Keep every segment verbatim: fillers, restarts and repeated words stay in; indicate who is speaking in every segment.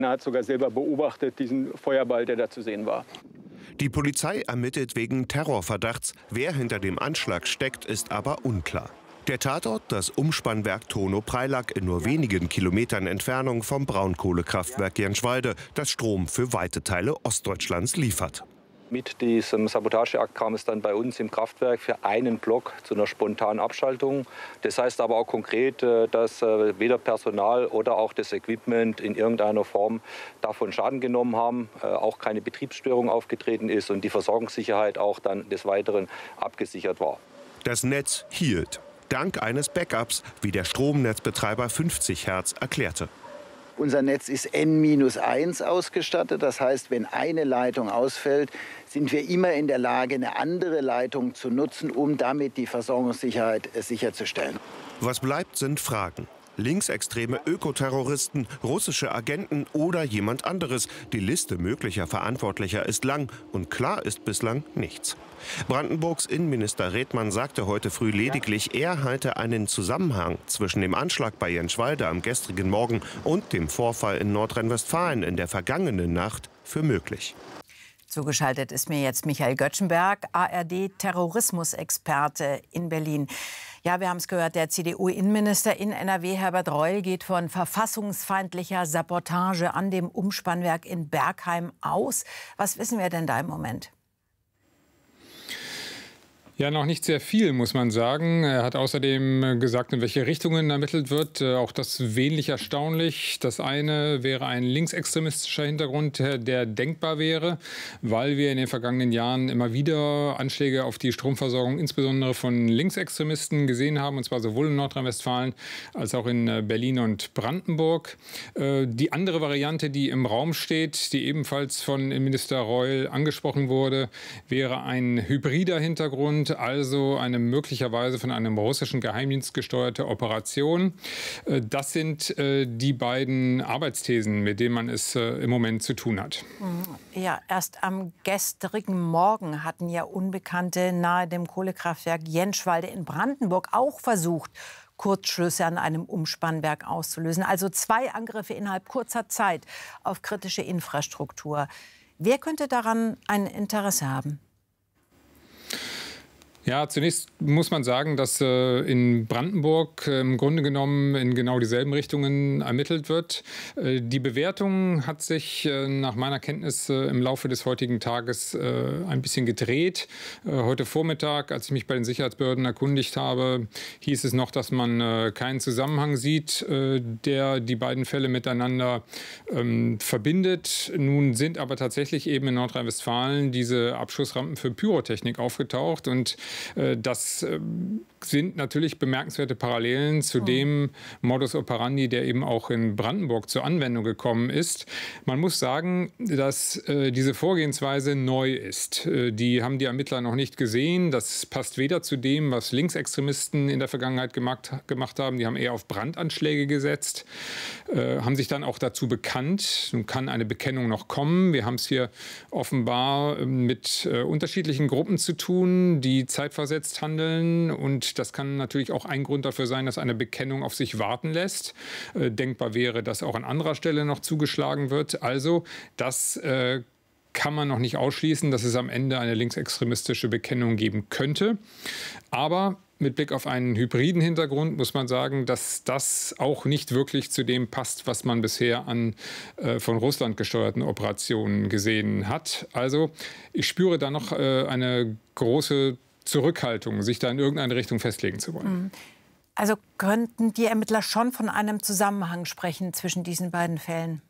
Speaker 1: Er hat sogar selber beobachtet, diesen Feuerball, der da zu sehen war.
Speaker 2: Die Polizei ermittelt wegen Terrorverdachts. Wer hinter dem Anschlag steckt, ist aber unklar. Der Tatort, das Umspannwerk Tono-Preilack in nur wenigen Kilometern Entfernung vom Braunkohlekraftwerk Jenschwalde, das Strom für weite Teile Ostdeutschlands liefert.
Speaker 3: Mit diesem Sabotageakt kam es dann bei uns im Kraftwerk für einen Block zu einer spontanen Abschaltung. Das heißt aber auch konkret, dass weder Personal oder auch das Equipment in irgendeiner Form davon Schaden genommen haben, auch keine Betriebsstörung aufgetreten ist und die Versorgungssicherheit auch dann des Weiteren abgesichert war.
Speaker 2: Das Netz hielt, dank eines Backups, wie der Stromnetzbetreiber fünfzig Hertz erklärte.
Speaker 4: Unser Netz ist N eins ausgestattet. Das heißt, wenn eine Leitung ausfällt, sind wir immer in der Lage, eine andere Leitung zu nutzen, um damit die Versorgungssicherheit sicherzustellen.
Speaker 2: Was bleibt, sind Fragen. Linksextreme Ökoterroristen, russische Agenten oder jemand anderes. Die Liste möglicher Verantwortlicher ist lang und klar ist bislang nichts. Brandenburgs Innenminister Redmann sagte heute früh lediglich, er halte einen Zusammenhang zwischen dem Anschlag bei Jenschwalde am gestrigen Morgen und dem Vorfall in Nordrhein-Westfalen in der vergangenen Nacht für möglich.
Speaker 5: Zugeschaltet ist mir jetzt Michael Göttschenberg, A R D-Terrorismusexperte in Berlin. Ja, wir haben es gehört, der C D U-Innenminister in N R W, Herbert Reul, geht von verfassungsfeindlicher Sabotage an dem Umspannwerk in Bergheim aus. Was wissen wir denn da im Moment?
Speaker 6: Ja, noch nicht sehr viel, muss man sagen. Er hat außerdem gesagt, in welche Richtungen ermittelt wird. Auch das wenig erstaunlich. Das eine wäre ein linksextremistischer Hintergrund, der denkbar wäre, weil wir in den vergangenen Jahren immer wieder Anschläge auf die Stromversorgung, insbesondere von Linksextremisten, gesehen haben, und zwar sowohl in Nordrhein-Westfalen als auch in Berlin und Brandenburg. Die andere Variante, die im Raum steht, die ebenfalls von Minister Reul angesprochen wurde, wäre ein hybrider Hintergrund. Also eine möglicherweise von einem russischen Geheimdienst gesteuerte Operation. Das sind die beiden Arbeitsthesen, mit denen man es im Moment zu tun hat.
Speaker 5: Ja, erst am gestrigen Morgen hatten ja Unbekannte nahe dem Kohlekraftwerk Jenschwalde in Brandenburg auch versucht, Kurzschlüsse an einem Umspannwerk auszulösen. Also zwei Angriffe innerhalb kurzer Zeit auf kritische Infrastruktur. Wer könnte daran ein Interesse haben?
Speaker 6: Ja, zunächst muss man sagen, dass äh, in Brandenburg äh, im Grunde genommen in genau dieselben Richtungen ermittelt wird. Äh, die Bewertung hat sich äh, nach meiner Kenntnis äh, im Laufe des heutigen Tages äh, ein bisschen gedreht. Äh, heute Vormittag, als ich mich bei den Sicherheitsbehörden erkundigt habe, hieß es noch, dass man äh, keinen Zusammenhang sieht, äh, der die beiden Fälle miteinander ähm, verbindet. Nun sind aber tatsächlich eben in Nordrhein-Westfalen diese Abschussrampen für Pyrotechnik aufgetaucht und das sind natürlich bemerkenswerte Parallelen zu dem Modus operandi, der eben auch in Brandenburg zur Anwendung gekommen ist. Man muss sagen, dass äh, diese Vorgehensweise neu ist. Äh, die haben die Ermittler noch nicht gesehen. Das passt weder zu dem, was Linksextremisten in der Vergangenheit gemacht, gemacht haben. Die haben eher auf Brandanschläge gesetzt, äh, haben sich dann auch dazu bekannt. Nun kann eine Bekennung noch kommen. Wir haben es hier offenbar mit äh, unterschiedlichen Gruppen zu tun, die zeitversetzt handeln, und das kann natürlich auch ein Grund dafür sein, dass eine Bekennung auf sich warten lässt. Äh, denkbar wäre, dass auch an anderer Stelle noch zugeschlagen wird. Also das äh, kann man noch nicht ausschließen, dass es am Ende eine linksextremistische Bekennung geben könnte. Aber mit Blick auf einen hybriden Hintergrund muss man sagen, dass das auch nicht wirklich zu dem passt, was man bisher an äh, von Russland gesteuerten Operationen gesehen hat. Also ich spüre da noch äh, eine große Zurückhaltung, sich da in irgendeine Richtung festlegen zu wollen.
Speaker 5: Also könnten die Ermittler schon von einem Zusammenhang sprechen zwischen diesen beiden Fällen?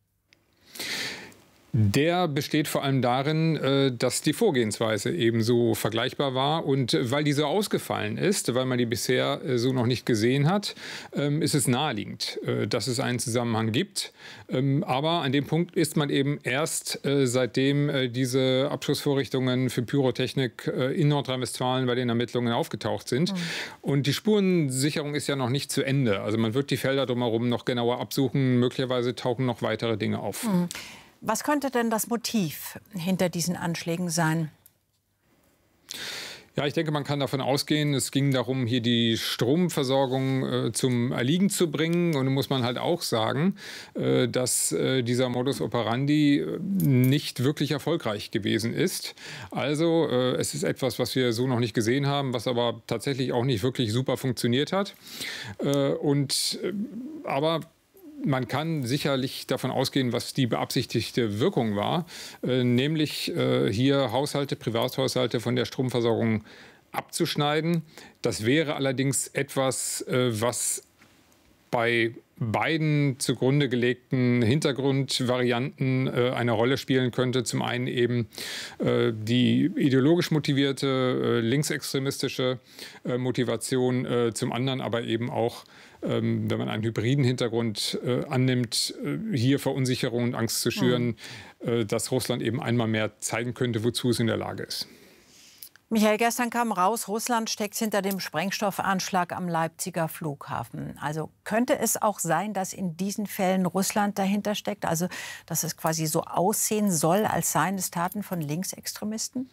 Speaker 6: Der besteht vor allem darin, dass die Vorgehensweise ebenso vergleichbar war. Und weil die so ausgefallen ist, weil man die bisher so noch nicht gesehen hat, ist es naheliegend, dass es einen Zusammenhang gibt. Aber an dem Punkt ist man eben erst, seitdem diese Abschussvorrichtungen für Pyrotechnik in Nordrhein-Westfalen bei den Ermittlungen aufgetaucht sind. Mhm. Und die Spurensicherung ist ja noch nicht zu Ende. Also man wird die Felder drumherum noch genauer absuchen. Möglicherweise tauchen noch weitere Dinge auf.
Speaker 5: Mhm. Was könnte denn das Motiv hinter diesen Anschlägen sein?
Speaker 6: Ja, ich denke, man kann davon ausgehen, es ging darum, hier die Stromversorgung äh, zum Erliegen zu bringen. Und da muss man halt auch sagen, äh, dass äh, dieser Modus operandi äh, nicht wirklich erfolgreich gewesen ist. Also äh, es ist etwas, was wir so noch nicht gesehen haben, was aber tatsächlich auch nicht wirklich super funktioniert hat. Äh, und, äh, aber man kann sicherlich davon ausgehen, was die beabsichtigte Wirkung war, äh, nämlich äh, hier Haushalte, Privathaushalte von der Stromversorgung abzuschneiden. Das wäre allerdings etwas, äh, was bei beiden zugrunde gelegten Hintergrundvarianten äh, eine Rolle spielen könnte. Zum einen eben äh, die ideologisch motivierte, äh, linksextremistische äh, Motivation, äh, zum anderen aber eben auch, ähm, wenn man einen hybriden Hintergrund äh, annimmt, äh, hier Verunsicherung und Angst zu schüren, mhm. äh, dass Russland eben einmal mehr zeigen könnte, wozu es in der Lage ist.
Speaker 5: Michael, gestern kam raus, Russland steckt hinter dem Sprengstoffanschlag am Leipziger Flughafen. Also könnte es auch sein, dass in diesen Fällen Russland dahinter steckt? Also dass es quasi so aussehen soll, als seien es Taten von Linksextremisten?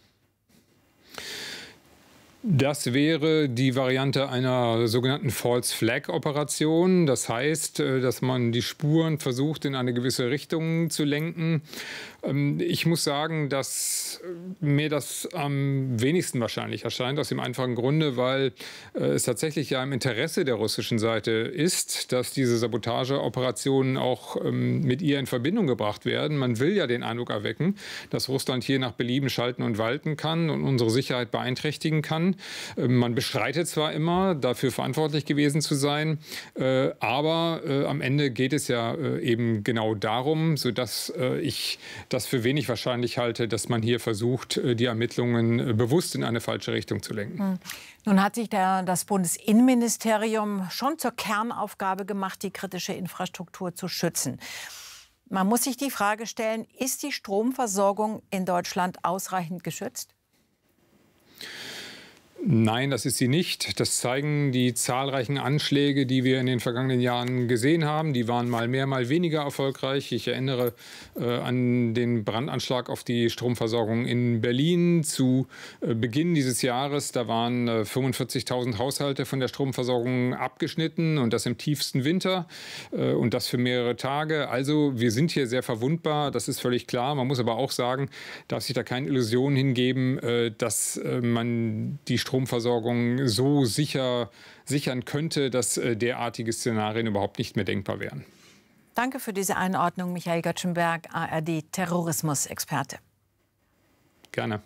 Speaker 6: Das wäre die Variante einer sogenannten False-Flag-Operation. Das heißt, dass man die Spuren versucht, in eine gewisse Richtung zu lenken. Ich muss sagen, dass mir das am wenigsten wahrscheinlich erscheint, aus dem einfachen Grunde, weil es tatsächlich ja im Interesse der russischen Seite ist, dass diese Sabotageoperationen auch mit ihr in Verbindung gebracht werden. Man will ja den Eindruck erwecken, dass Russland hier nach Belieben schalten und walten kann und unsere Sicherheit beeinträchtigen kann. Man bestreitet zwar immer, dafür verantwortlich gewesen zu sein, aber am Ende geht es ja eben genau darum, sodass ich das für wenig wahrscheinlich halte, dass man hier versucht, die Ermittlungen bewusst in eine falsche Richtung zu lenken.
Speaker 5: Nun hat sich der, das Bundesinnenministerium schon zur Kernaufgabe gemacht, die kritische Infrastruktur zu schützen. Man muss sich die Frage stellen, ist die Stromversorgung in Deutschland ausreichend geschützt?
Speaker 6: Nein, das ist sie nicht. Das zeigen die zahlreichen Anschläge, die wir in den vergangenen Jahren gesehen haben. Die waren mal mehr, mal weniger erfolgreich. Ich erinnere äh, an den Brandanschlag auf die Stromversorgung in Berlin zu äh, Beginn dieses Jahres. Da waren äh, fünfundvierzigtausend Haushalte von der Stromversorgung abgeschnitten und das im tiefsten Winter äh, und das für mehrere Tage. Also wir sind hier sehr verwundbar, das ist völlig klar. Man muss aber auch sagen, darf sich da keine Illusionen hingeben, äh, dass äh, man die Stromversorgung Stromversorgung so sicher sichern könnte, dass äh, derartige Szenarien überhaupt nicht mehr denkbar wären.
Speaker 5: Danke für diese Einordnung, Michael Göttschenberg, A R D-Terrorismus-Experte.
Speaker 6: Gerne.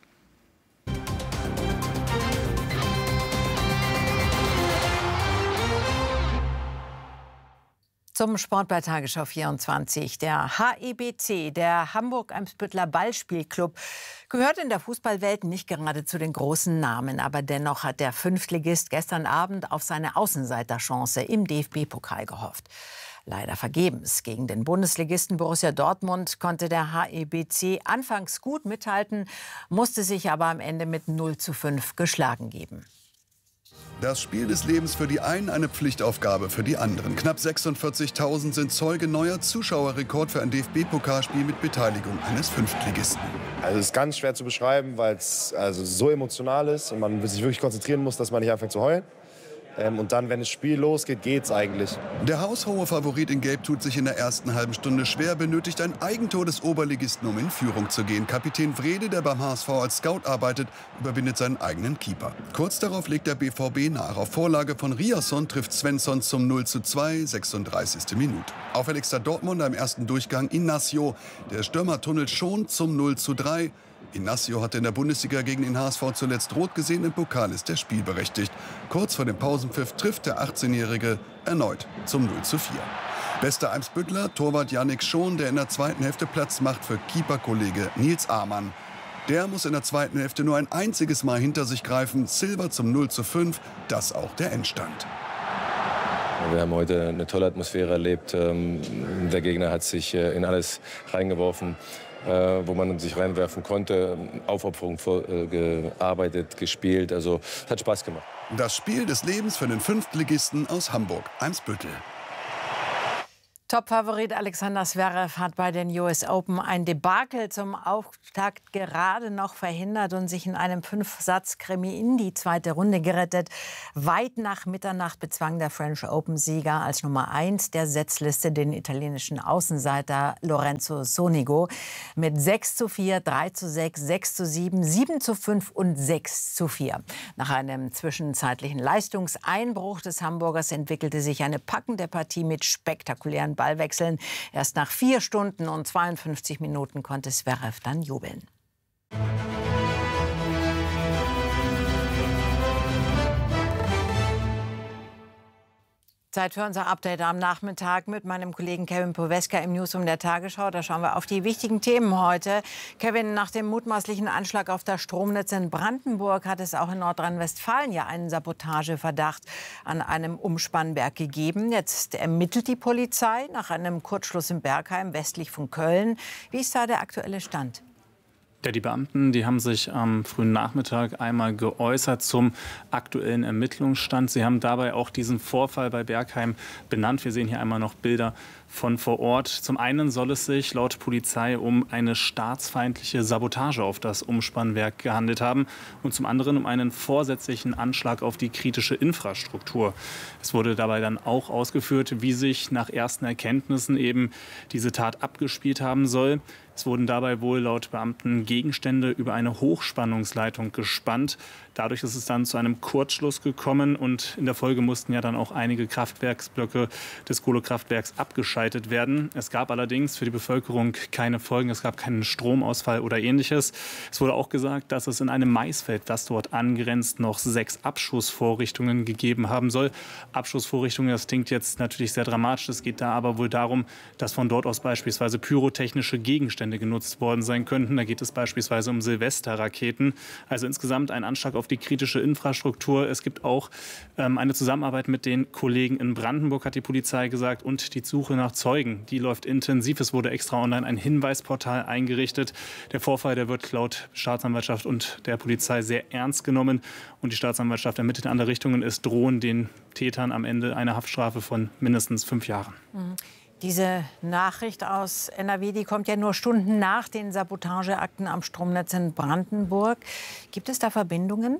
Speaker 5: Zum Sport bei Tagesschau vierundzwanzig. Der H E B C, der Hamburg-Eimsbütteler Ballspielclub, gehört in der Fußballwelt nicht gerade zu den großen Namen. Aber dennoch hat der Fünftligist gestern Abend auf seine Außenseiterchance im D F B-Pokal gehofft. Leider vergebens. Gegen den Bundesligisten Borussia Dortmund konnte der H E B C anfangs gut mithalten, musste sich aber am Ende mit null zu fünf geschlagen geben.
Speaker 7: Das Spiel des Lebens für die einen, eine Pflichtaufgabe für die anderen. Knapp sechsundvierzigtausend sind Zeuge neuer Zuschauerrekord für ein D F B-Pokalspiel mit Beteiligung eines Fünftligisten.
Speaker 8: Also es ist ganz schwer zu beschreiben, weil es also so emotional ist und man sich wirklich konzentrieren muss, dass man nicht anfängt zu heulen. Ähm, und dann, wenn das Spiel losgeht, geht's eigentlich.
Speaker 7: Der haushohe Favorit in Gelb tut sich in der ersten halben Stunde schwer, benötigt ein Eigentor des Oberligisten, um in Führung zu gehen. Kapitän Wrede, der beim H S V als Scout arbeitet, überwindet seinen eigenen Keeper. Kurz darauf legt der B V B nach. Auf Vorlage von Riasson trifft Svensson zum null zu zwei, sechsunddreißigste Minute. Auffälligster Dortmunder im ersten Durchgang Inacio. Der Stürmer tunnelt schon zum null zu drei. Inacio hatte in der Bundesliga gegen den H S V zuletzt rot gesehen, im Pokal ist er spielberechtigt. Kurz vor dem Pausenpfiff trifft der achtzehnjährige erneut zum null zu vier. Bester Eimsbüttler, Torwart Yannick Schon, der in der zweiten Hälfte Platz macht für Keeperkollege Nils Amann. Der muss in der zweiten Hälfte nur ein einziges Mal hinter sich greifen. Silber zum null zu fünf, das auch der Endstand.
Speaker 9: Wir haben heute eine tolle Atmosphäre erlebt. Der Gegner hat sich in alles reingeworfen, wo man sich reinwerfen konnte. Aufopferung gearbeitet, gespielt. Also es hat Spaß gemacht.
Speaker 7: Das Spiel des Lebens für den Fünftligisten aus Hamburg, Eimsbüttel.
Speaker 5: Top-Favorit Alexander Zverev hat bei den U S Open ein Debakel zum Auftakt gerade noch verhindert und sich in einem Fünf-Satz-Krimi in die zweite Runde gerettet. Weit nach Mitternacht bezwang der French Open-Sieger als Nummer eins der Setzliste den italienischen Außenseiter Lorenzo Sonego mit sechs zu vier, drei zu sechs, sechs zu sieben, sieben zu fünf und sechs zu vier. Nach einem zwischenzeitlichen Leistungseinbruch des Hamburgers entwickelte sich eine packende Partie mit spektakulären Ballwechseln. Erst nach vier Stunden und zweiundfünfzig Minuten konnte Zverev dann jubeln. Zeit für unser Update am Nachmittag mit meinem Kollegen Kevin Poweska im Newsroom der Tagesschau. Da schauen wir auf die wichtigen Themen heute. Kevin, nach dem mutmaßlichen Anschlag auf das Stromnetz in Brandenburg hat es auch in Nordrhein-Westfalen ja einen Sabotageverdacht an einem Umspannwerk gegeben. Jetzt ermittelt die Polizei nach einem Kurzschluss in Bergheim westlich von Köln. Wie ist da der aktuelle Stand?
Speaker 10: Ja, die Beamten, die haben sich am frühen Nachmittag einmal geäußert zum aktuellen Ermittlungsstand. Sie haben dabei auch diesen Vorfall bei Bergheim benannt. Wir sehen hier einmal noch Bilder von vor Ort. Zum einen soll es sich laut Polizei um eine staatsfeindliche Sabotage auf das Umspannwerk gehandelt haben und zum anderen um einen vorsätzlichen Anschlag auf die kritische Infrastruktur. Es wurde dabei dann auch ausgeführt, wie sich nach ersten Erkenntnissen eben diese Tat abgespielt haben soll. Es wurden dabei wohl laut Beamten Gegenstände über eine Hochspannungsleitung gespannt. Dadurch ist es dann zu einem Kurzschluss gekommen und in der Folge mussten ja dann auch einige Kraftwerksblöcke des Kohlekraftwerks abgeschaltet werden. Es gab allerdings für die Bevölkerung keine Folgen. Es gab keinen Stromausfall oder Ähnliches. Es wurde auch gesagt, dass es in einem Maisfeld, das dort angrenzt, noch sechs Abschussvorrichtungen gegeben haben soll. Abschussvorrichtungen, das klingt jetzt natürlich sehr dramatisch. Es geht da aber wohl darum, dass von dort aus beispielsweise pyrotechnische Gegenstände genutzt worden sein könnten. Da geht es beispielsweise um Silvesterraketen. Also insgesamt ein Anschlag auf die kritische Infrastruktur. Es gibt auch ähm, eine Zusammenarbeit mit den Kollegen in Brandenburg, hat die Polizei gesagt. Und die Suche nach Zeugen, die läuft intensiv. Es wurde extra online ein Hinweisportal eingerichtet. Der Vorfall, der wird laut Staatsanwaltschaft und der Polizei sehr ernst genommen. Und die Staatsanwaltschaft ermittelt in andere Richtungen. Es drohen den Tätern am Ende eine Haftstrafe von mindestens fünf Jahren.
Speaker 5: Mhm. Diese Nachricht aus N R W, die kommt ja nur Stunden nach den Sabotageakten am Stromnetz in Brandenburg. Gibt es da Verbindungen?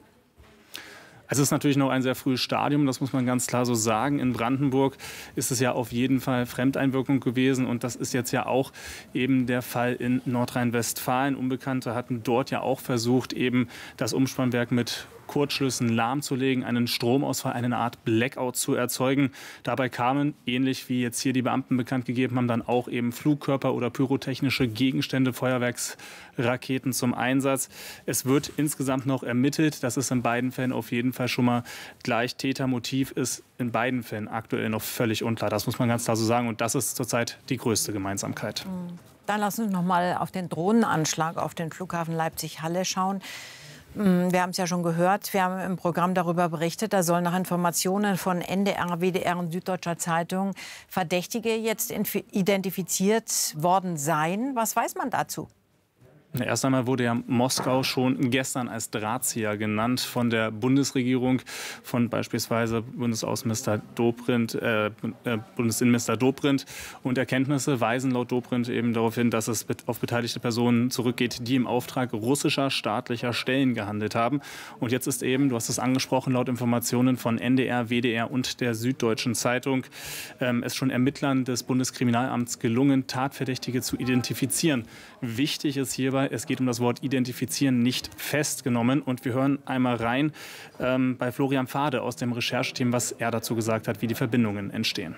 Speaker 10: Es ist natürlich noch ein sehr frühes Stadium, das muss man ganz klar so sagen. In Brandenburg ist es ja auf jeden Fall Fremdeinwirkung gewesen und das ist jetzt ja auch eben der Fall in Nordrhein-Westfalen. Unbekannte hatten dort ja auch versucht, eben das Umspannwerk mit Kurzschlüssen lahmzulegen, einen Stromausfall, eine Art Blackout zu erzeugen. Dabei kamen, ähnlich wie jetzt hier die Beamten bekannt gegeben haben, dann auch eben Flugkörper oder pyrotechnische Gegenstände, Feuerwerksraketen zum Einsatz. Es wird insgesamt noch ermittelt. Das ist in beiden Fällen auf jeden Fall schon mal gleich. Tätermotiv ist in beiden Fällen aktuell noch völlig unklar. Das muss man ganz klar so sagen. Und das ist zurzeit die größte Gemeinsamkeit.
Speaker 5: Dann lassen wir uns noch mal auf den Drohnenanschlag auf den Flughafen Leipzig-Halle schauen. Wir haben es ja schon gehört, wir haben im Programm darüber berichtet, da sollen nach Informationen von N D R, W D R und Süddeutscher Zeitung Verdächtige jetzt identifiziert worden sein. Was weiß man dazu?
Speaker 10: Erst einmal wurde ja Moskau schon gestern als Drahtzieher genannt von der Bundesregierung, von beispielsweise Bundesaußenminister Dobrindt, äh, Bundesinnenminister Dobrindt. Und Erkenntnisse weisen laut Dobrindt eben darauf hin, dass es auf beteiligte Personen zurückgeht, die im Auftrag russischer staatlicher Stellen gehandelt haben. Und jetzt ist eben, du hast es angesprochen, laut Informationen von N D R, W D R und der Süddeutschen Zeitung, ähm, es schon Ermittlern des Bundeskriminalamts gelungen, Tatverdächtige zu identifizieren. Wichtig ist hierbei, es geht um das Wort identifizieren, nicht festgenommen. Und wir hören einmal rein ähm, bei Florian Pfade aus dem Rechercheteam, was er dazu gesagt hat, wie die Verbindungen entstehen.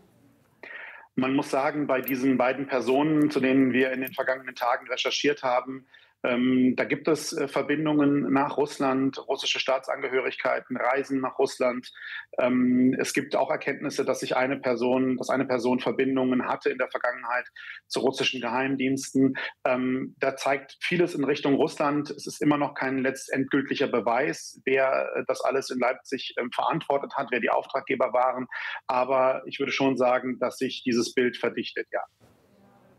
Speaker 11: Man muss sagen, bei diesen beiden Personen, zu denen wir in den vergangenen Tagen recherchiert haben, Ähm, da gibt es äh, Verbindungen nach Russland, russische Staatsangehörigkeiten, Reisen nach Russland. Ähm, es gibt auch Erkenntnisse, dass sich eine Person, dass eine Person Verbindungen hatte in der Vergangenheit zu russischen Geheimdiensten. Ähm, da zeigt vieles in Richtung Russland. Es ist immer noch kein letztendgültiger Beweis, wer äh, das alles in Leipzig äh, verantwortet hat, wer die Auftraggeber waren. Aber ich würde schon sagen, dass sich dieses Bild verdichtet, ja.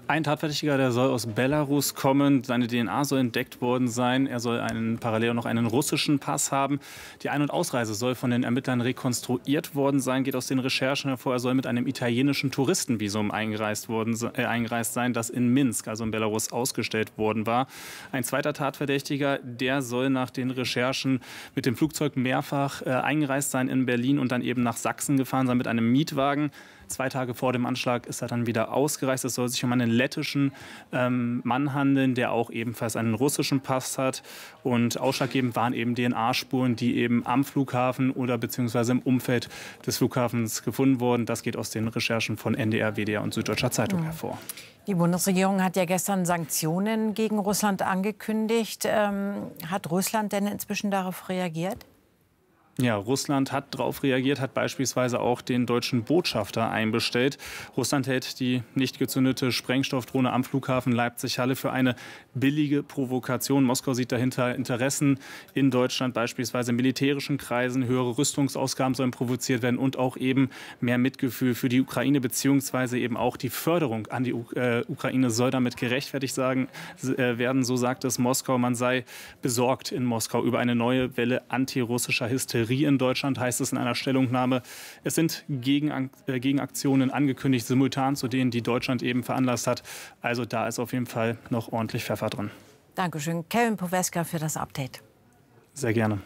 Speaker 10: Ein Tatverdächtiger, der soll aus Belarus kommen. Seine D N A soll entdeckt worden sein. Er soll einen, parallel noch einen russischen Pass haben. Die Ein- und Ausreise soll von den Ermittlern rekonstruiert worden sein. Geht aus den Recherchen hervor, er soll mit einem italienischen Touristenvisum eingereist, worden, äh, eingereist sein, das in Minsk, also in Belarus, ausgestellt worden war. Ein zweiter Tatverdächtiger, der soll nach den Recherchen mit dem Flugzeug mehrfach äh, eingereist sein in Berlin und dann eben nach Sachsen gefahren sein mit einem Mietwagen. Zwei Tage vor dem Anschlag ist er dann wieder ausgereist. Es soll sich um einen lettischen ähm, Mann handeln, der auch ebenfalls einen russischen Pass hat. Und ausschlaggebend waren eben D N A-Spuren, die eben am Flughafen oder beziehungsweise im Umfeld des Flughafens gefunden wurden. Das geht aus den Recherchen von N D R, W D R und Süddeutscher Zeitung mhm. hervor.
Speaker 5: Die Bundesregierung hat ja gestern Sanktionen gegen Russland angekündigt. Ähm, hat Russland denn inzwischen darauf reagiert?
Speaker 10: Ja, Russland hat darauf reagiert, hat beispielsweise auch den deutschen Botschafter einbestellt. Russland hält die nicht gezündete Sprengstoffdrohne am Flughafen Leipzig-Halle für eine billige Provokation. Moskau sieht dahinter Interessen in Deutschland, beispielsweise in militärischen Kreisen. Höhere Rüstungsausgaben sollen provoziert werden und auch eben mehr Mitgefühl für die Ukraine, beziehungsweise eben auch die Förderung an die äh, Ukraine soll damit gerechtfertigt sagen, äh, werden. So sagt es Moskau. Man sei besorgt in Moskau über eine neue Welle antirussischer Hysterie in Deutschland, heißt es in einer Stellungnahme. Es sind Gegen, äh, Gegenaktionen angekündigt, simultan zu denen, die Deutschland eben veranlasst hat. Also da ist auf jeden Fall noch ordentlich Pfeffer drin.
Speaker 5: Dankeschön, Kevin Poweska, für das Update.
Speaker 10: Sehr gerne.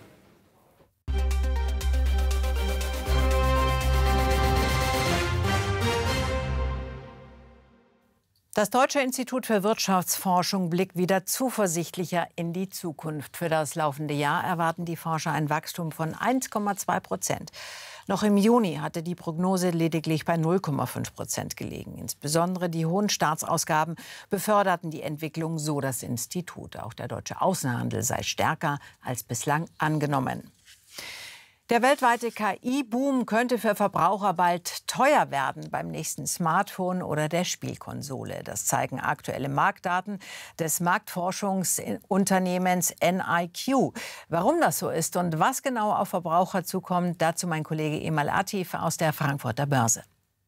Speaker 5: Das Deutsche Institut für Wirtschaftsforschung blickt wieder zuversichtlicher in die Zukunft. Für das laufende Jahr erwarten die Forscher ein Wachstum von eins Komma zwei Prozent. Noch im Juni hatte die Prognose lediglich bei null Komma fünf Prozent gelegen. Insbesondere die hohen Staatsausgaben beförderten die Entwicklung, so das Institut. Auch der deutsche Außenhandel sei stärker als bislang angenommen. Der weltweite K I-Boom könnte für Verbraucher bald teuer werden beim nächsten Smartphone oder der Spielkonsole. Das zeigen aktuelle Marktdaten des Marktforschungsunternehmens N I Q. Warum das so ist und was genau auf Verbraucher zukommt, dazu mein Kollege Emal Atif aus der Frankfurter Börse.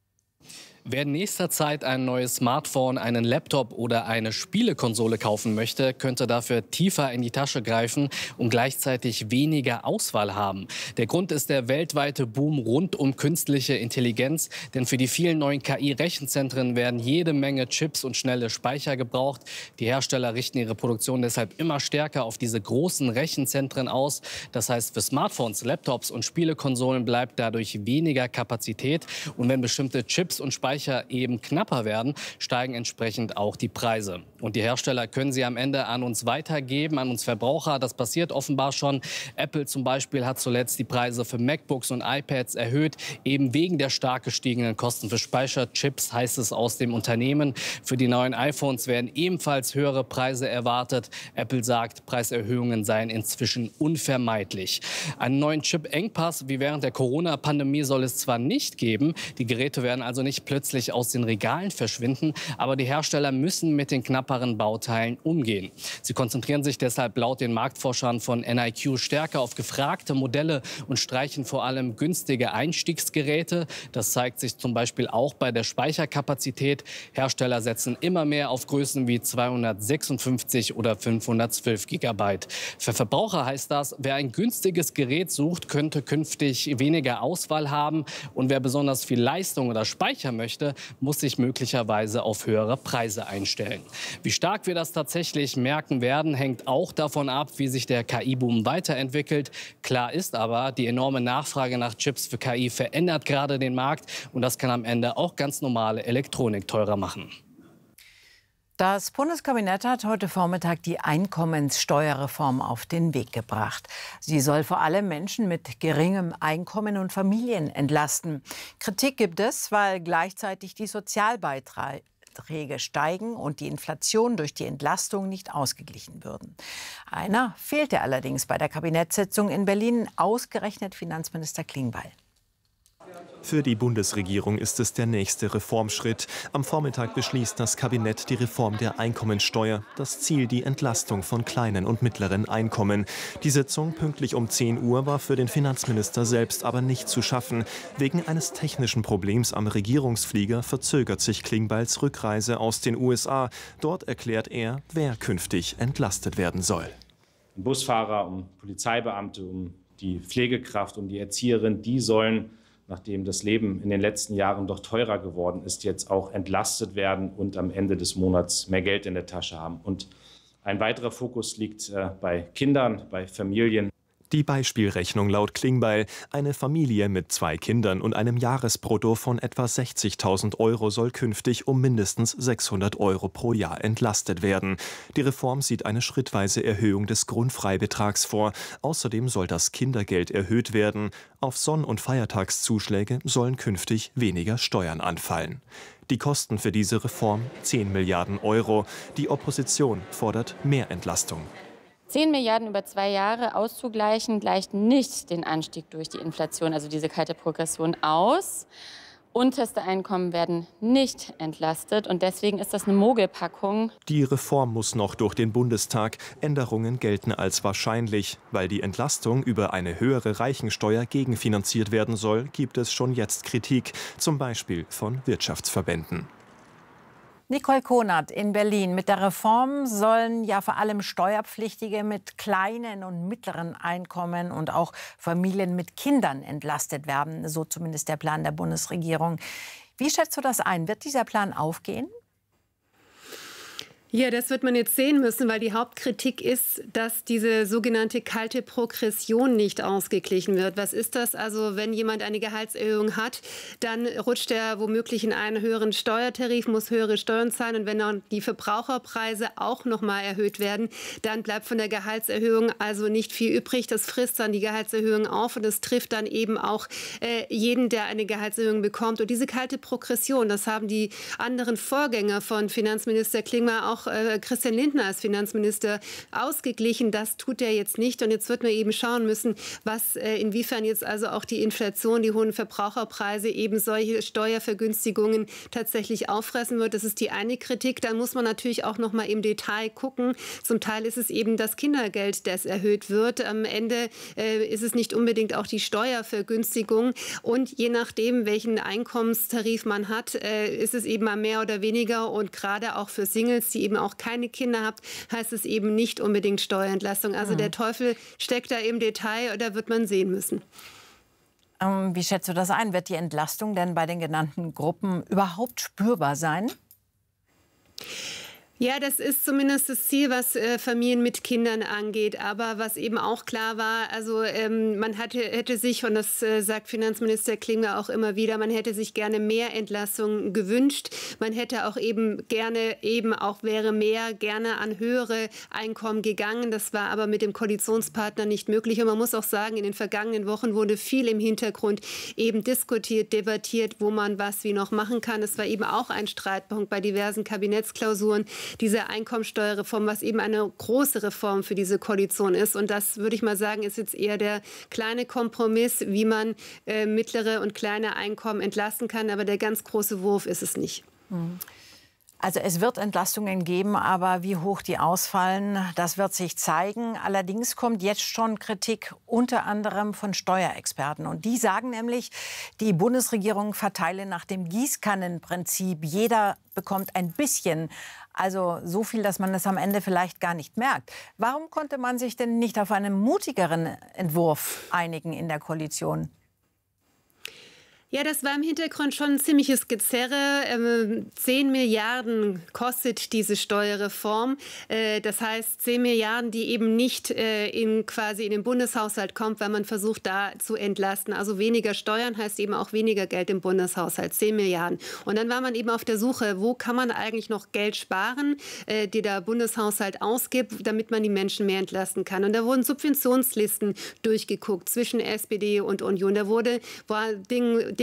Speaker 12: Wer in nächster Zeit ein neues Smartphone, einen Laptop oder eine Spielekonsole kaufen möchte, könnte dafür tiefer in die Tasche greifen und gleichzeitig weniger Auswahl haben. Der Grund ist der weltweite Boom rund um künstliche Intelligenz. Denn für die vielen neuen K I-Rechenzentren werden jede Menge Chips und schnelle Speicher gebraucht. Die Hersteller richten ihre Produktion deshalb immer stärker auf diese großen Rechenzentren aus. Das heißt, für Smartphones, Laptops und Spielekonsolen bleibt dadurch weniger Kapazität. Und wenn bestimmte Chips und Speicher eben knapper werden, steigen entsprechend auch die Preise. Und die Hersteller können sie am Ende an uns weitergeben, an uns Verbraucher. Das passiert offenbar schon. Apple zum Beispiel hat zuletzt die Preise für MacBooks und iPads erhöht, eben wegen der stark gestiegenen Kosten für Speicherchips, heißt es aus dem Unternehmen. Für die neuen iPhones werden ebenfalls höhere Preise erwartet. Apple sagt, Preiserhöhungen seien inzwischen unvermeidlich. Einen neuen Chip-Engpass wie während der Corona-Pandemie soll es zwar nicht geben, die Geräte werden also nicht plötzlich aus den Regalen verschwinden, aber die Hersteller müssen mit den knapperen Bauteilen umgehen. Sie konzentrieren sich deshalb laut den Marktforschern von N I Q stärker auf gefragte Modelle und streichen vor allem günstige Einstiegsgeräte. Das zeigt sich zum Beispiel auch bei der Speicherkapazität. Hersteller setzen immer mehr auf Größen wie zweihundertsechsundfünfzig oder fünfhundertzwölf Gigabyte. Für Verbraucher heißt das, wer ein günstiges Gerät sucht, könnte künftig weniger Auswahl haben. Und wer besonders viel Leistung oder Speicher möchte, muss sich möglicherweise auf höhere Preise einstellen. Wie stark wir das tatsächlich merken werden, hängt auch davon ab, wie sich der K I-Boom weiterentwickelt. Klar ist aber, die enorme Nachfrage nach Chips für K I verändert gerade den Markt und das kann am Ende auch ganz normale Elektronik teurer machen.
Speaker 5: Das Bundeskabinett hat heute Vormittag die Einkommenssteuerreform auf den Weg gebracht. Sie soll vor allem Menschen mit geringem Einkommen und Familien entlasten. Kritik gibt es, weil gleichzeitig die Sozialbeiträge steigen und die Inflation durch die Entlastung nicht ausgeglichen würden. Einer fehlte allerdings bei der Kabinettssitzung in Berlin, ausgerechnet Finanzminister Klingbeil.
Speaker 13: Für die Bundesregierung ist es der nächste Reformschritt. Am Vormittag beschließt das Kabinett die Reform der Einkommensteuer. Das Ziel die Entlastung von kleinen und mittleren Einkommen. Die Sitzung pünktlich um zehn Uhr war für den Finanzminister selbst aber nicht zu schaffen. Wegen eines technischen Problems am Regierungsflieger verzögert sich Klingbeils Rückreise aus den U S A. Dort erklärt er, wer künftig entlastet werden soll.
Speaker 14: Um Busfahrer, um Polizeibeamte, um die Pflegekraft, um die Erzieherin, die sollen, nachdem das Leben in den letzten Jahren doch teurer geworden ist, jetzt auch entlastet werden und am Ende des Monats mehr Geld in der Tasche haben. Und ein weiterer Fokus liegt äh, bei Kindern, bei Familien.
Speaker 13: Die Beispielrechnung laut Klingbeil: Eine Familie mit zwei Kindern und einem Jahresbrutto von etwa sechzigtausend Euro soll künftig um mindestens sechshundert Euro pro Jahr entlastet werden. Die Reform sieht eine schrittweise Erhöhung des Grundfreibetrags vor. Außerdem soll das Kindergeld erhöht werden. Auf Sonn- und Feiertagszuschläge sollen künftig weniger Steuern anfallen. Die Kosten für diese Reform zehn Milliarden Euro. Die Opposition fordert mehr Entlastung.
Speaker 15: zehn Milliarden über zwei Jahre auszugleichen, gleicht nicht den Anstieg durch die Inflation, also diese kalte Progression, aus. Unterste Einkommen werden nicht entlastet und deswegen ist das eine Mogelpackung.
Speaker 13: Die Reform muss noch durch den Bundestag. Änderungen gelten als wahrscheinlich. Weil die Entlastung über eine höhere Reichensteuer gegenfinanziert werden soll, gibt es schon jetzt Kritik, zum Beispiel von Wirtschaftsverbänden.
Speaker 5: Nicole Konert in Berlin. Mit der Reform sollen ja vor allem Steuerpflichtige mit kleinen und mittleren Einkommen und auch Familien mit Kindern entlastet werden. So zumindest der Plan der Bundesregierung. Wie schätzt du das ein? Wird dieser Plan aufgehen?
Speaker 16: Ja, das wird man jetzt sehen müssen, weil die Hauptkritik ist, dass diese sogenannte kalte Progression nicht ausgeglichen wird. Was ist das? Also wenn jemand eine Gehaltserhöhung hat, dann rutscht er womöglich in einen höheren Steuertarif, muss höhere Steuern zahlen. Und wenn dann die Verbraucherpreise auch noch mal erhöht werden, dann bleibt von der Gehaltserhöhung also nicht viel übrig. Das frisst dann die Gehaltserhöhung auf und das trifft dann eben auch äh, jeden, der eine Gehaltserhöhung bekommt. Und diese kalte Progression, das haben die anderen Vorgänger von Finanzminister Klingbeil auch Christian Lindner als Finanzminister ausgeglichen. Das tut er jetzt nicht. Und jetzt wird man eben schauen müssen, was inwiefern jetzt also auch die Inflation, die hohen Verbraucherpreise eben solche Steuervergünstigungen tatsächlich auffressen wird. Das ist die eine Kritik. Dann muss man natürlich auch noch mal im Detail gucken. Zum Teil ist es eben das Kindergeld, das erhöht wird. Am Ende äh, ist es nicht unbedingt auch die Steuervergünstigung. Und je nachdem, welchen Einkommenstarif man hat, äh, ist es eben mal mehr oder weniger. Und gerade auch für Singles, die eben auch keine Kinder habt, heißt es eben nicht unbedingt Steuerentlastung. Also mhm. der Teufel steckt da im Detail, da wird man sehen müssen.
Speaker 5: Ähm, wie schätzt du das ein? Wird die Entlastung denn bei den genannten Gruppen überhaupt spürbar sein?
Speaker 16: Ja, das ist zumindest das Ziel, was äh, Familien mit Kindern angeht. Aber was eben auch klar war, also ähm, man hatte, hätte sich, und das äh, sagt Finanzminister Klingbeil auch immer wieder, man hätte sich gerne mehr Entlastung gewünscht. Man hätte auch eben gerne, eben auch wäre mehr gerne an höhere Einkommen gegangen. Das war aber mit dem Koalitionspartner nicht möglich. Und man muss auch sagen, in den vergangenen Wochen wurde viel im Hintergrund eben diskutiert, debattiert, wo man was wie noch machen kann. Es war eben auch ein Streitpunkt bei diversen Kabinettsklausuren. Diese Einkommensteuerreform, was eben eine große Reform für diese Koalition ist. Und das, würde ich mal sagen, ist jetzt eher der kleine Kompromiss, wie man äh, mittlere und kleine Einkommen entlasten kann. Aber der ganz große Wurf ist es nicht.
Speaker 5: Also es wird Entlastungen geben, aber wie hoch die ausfallen, das wird sich zeigen. Allerdings kommt jetzt schon Kritik unter anderem von Steuerexperten. Und die sagen nämlich, die Bundesregierung verteile nach dem Gießkannenprinzip. Jeder bekommt ein bisschen. Also so viel, dass man es am Ende vielleicht gar nicht merkt. Warum konnte man sich denn nicht auf einen mutigeren Entwurf einigen in der Koalition?
Speaker 16: Ja, das war im Hintergrund schon ein ziemliches Gezerre. Ähm, zehn Milliarden kostet diese Steuerreform. Äh, das heißt, zehn Milliarden, die eben nicht äh, in, quasi in den Bundeshaushalt kommt, weil man versucht, da zu entlasten. Also weniger Steuern heißt eben auch weniger Geld im Bundeshaushalt, zehn Milliarden. Und dann war man eben auf der Suche, wo kann man eigentlich noch Geld sparen, äh, die der Bundeshaushalt ausgibt, damit man die Menschen mehr entlasten kann. Und da wurden Subventionslisten durchgeguckt zwischen S P D und Union. Da wurde war Ding,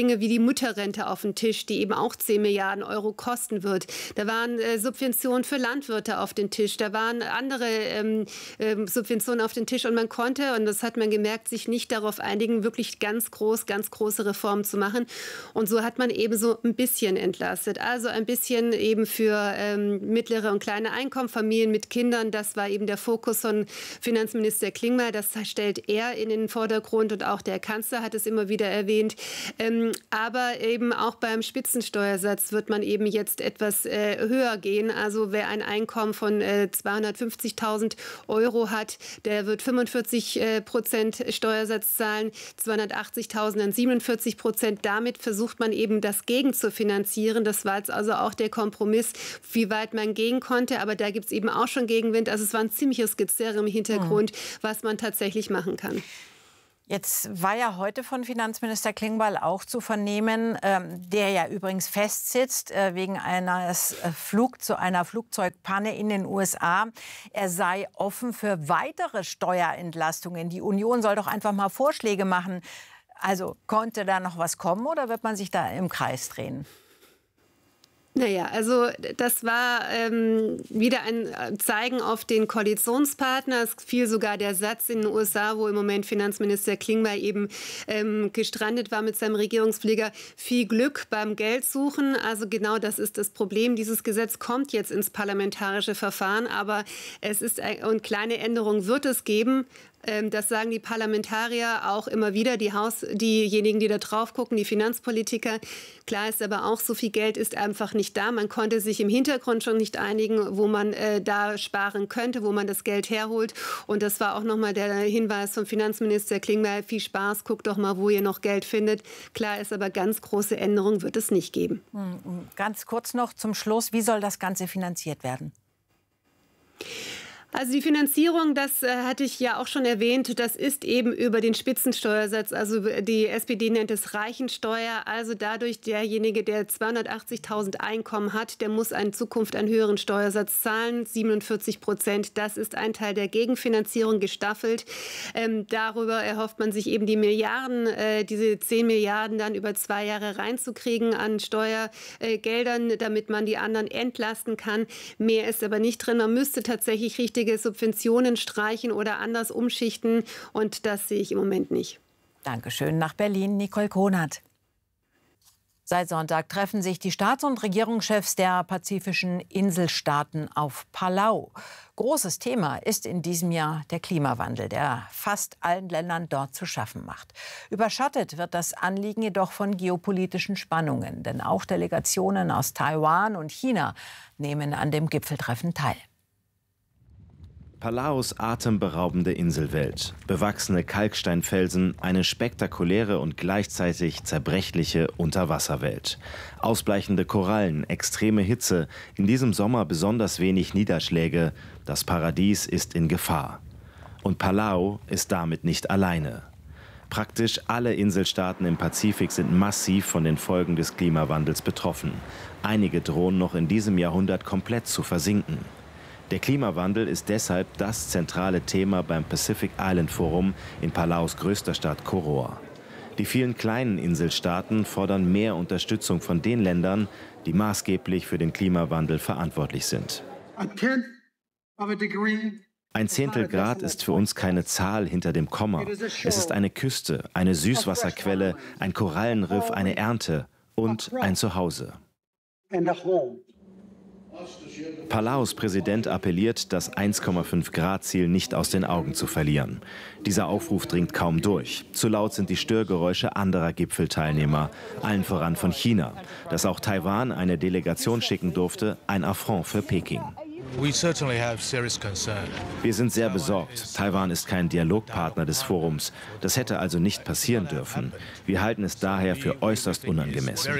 Speaker 16: Dinge wie die Mutterrente auf den Tisch, die eben auch zehn Milliarden Euro kosten wird. Da waren äh, Subventionen für Landwirte auf den Tisch. Da waren andere ähm, äh, Subventionen auf den Tisch. Und man konnte, und das hat man gemerkt, sich nicht darauf einigen, wirklich ganz groß, ganz große Reformen zu machen. Und so hat man eben so ein bisschen entlastet. Also ein bisschen eben für ähm, mittlere und kleine Einkommen, Familien mit Kindern. Das war eben der Fokus von Finanzminister Klingbeil. Das stellt er in den Vordergrund und auch der Kanzler hat es immer wieder erwähnt. Ähm, aber eben auch beim Spitzensteuersatz wird man eben jetzt etwas äh, höher gehen. Also wer ein Einkommen von äh, zweihundertfünfzigtausend Euro hat, der wird fünfundvierzig Prozent Steuersatz zahlen, zweihundertachtzigtausend dann siebenundvierzig Prozent. Damit versucht man eben das gegen zu finanzieren. Das war jetzt also auch der Kompromiss, wie weit man gehen konnte. Aber da gibt es eben auch schon Gegenwind. Also es war ein ziemliches Gezerre im Hintergrund, was man tatsächlich machen kann.
Speaker 5: Jetzt war ja heute von Finanzminister Klingbeil auch zu vernehmen, ähm, der ja übrigens festsitzt äh, wegen eines, äh, Flug, zu einer Flugzeugpanne in den U S A. Er sei offen für weitere Steuerentlastungen. Die Union soll doch einfach mal Vorschläge machen. Also konnte da noch was kommen oder wird man sich da im Kreis drehen?
Speaker 16: Naja, also das war ähm, wieder ein Zeigen auf den Koalitionspartner. Es fiel sogar der Satz in den U S A, wo im Moment Finanzminister Klingbeil eben ähm, gestrandet war mit seinem Regierungsflieger. Viel Glück beim Geldsuchen. Also genau das ist das Problem. Dieses Gesetz kommt jetzt ins parlamentarische Verfahren, aber es ist ein, und kleine Änderungen wird es geben. Das sagen die Parlamentarier auch immer wieder, die Haus, diejenigen, die da drauf gucken, die Finanzpolitiker. Klar ist aber auch, so viel Geld ist einfach nicht da. Man konnte sich im Hintergrund schon nicht einigen, wo man äh, da sparen könnte, wo man das Geld herholt. Und das war auch nochmal der Hinweis vom Finanzminister Klingbeil. Viel Spaß, guckt doch mal, wo ihr noch Geld findet. Klar ist aber, ganz große Änderungen wird es nicht geben.
Speaker 5: Ganz kurz noch zum Schluss, wie soll das Ganze finanziert werden?
Speaker 16: Also die Finanzierung, das äh, hatte ich ja auch schon erwähnt, das ist eben über den Spitzensteuersatz. Also die S P D nennt es Reichensteuer. Also dadurch, derjenige, der zweihundertachtzigtausend Einkommen hat, der muss in Zukunft einen höheren Steuersatz zahlen, siebenundvierzig Prozent. Das ist ein Teil der Gegenfinanzierung, gestaffelt. Ähm, darüber erhofft man sich eben die Milliarden, äh, diese zehn Milliarden dann über zwei Jahre reinzukriegen an Steuergeldern, äh, damit man die anderen entlasten kann. Mehr ist aber nicht drin. Man müsste tatsächlich richtig Subventionen streichen oder anders umschichten. Und das sehe ich im Moment nicht.
Speaker 5: Dankeschön. Nach Berlin, Nicole Konert. Seit Sonntag treffen sich die Staats- und Regierungschefs der pazifischen Inselstaaten auf Palau. Großes Thema ist in diesem Jahr der Klimawandel, der fast allen Ländern dort zu schaffen macht. Überschattet wird das Anliegen jedoch von geopolitischen Spannungen. Denn auch Delegationen aus Taiwan und China nehmen an dem Gipfeltreffen teil.
Speaker 17: Palaus atemberaubende Inselwelt, bewachsene Kalksteinfelsen, eine spektakuläre und gleichzeitig zerbrechliche Unterwasserwelt. Ausbleichende Korallen, extreme Hitze, in diesem Sommer besonders wenig Niederschläge. Das Paradies ist in Gefahr. Und Palau ist damit nicht alleine. Praktisch alle Inselstaaten im Pazifik sind massiv von den Folgen des Klimawandels betroffen. Einige drohen noch in diesem Jahrhundert komplett zu versinken. Der Klimawandel ist deshalb das zentrale Thema beim Pacific Island Forum in Palaus größter Stadt Koror. Die vielen kleinen Inselstaaten fordern mehr Unterstützung von den Ländern, die maßgeblich für den Klimawandel verantwortlich sind. Ein Zehntel Grad ist für uns keine Zahl hinter dem Komma. Es ist eine Küste, eine Süßwasserquelle, ein Korallenriff, eine Ernte und ein Zuhause. Palaus Präsident appelliert, das eins Komma fünf Grad Ziel nicht aus den Augen zu verlieren. Dieser Aufruf dringt kaum durch. Zu laut sind die Störgeräusche anderer Gipfelteilnehmer, allen voran von China, das auch Taiwan eine Delegation schicken durfte, ein Affront für Peking. Wir sind sehr besorgt. Taiwan ist kein Dialogpartner des Forums. Das hätte also nicht passieren dürfen. Wir halten es daher für äußerst unangemessen.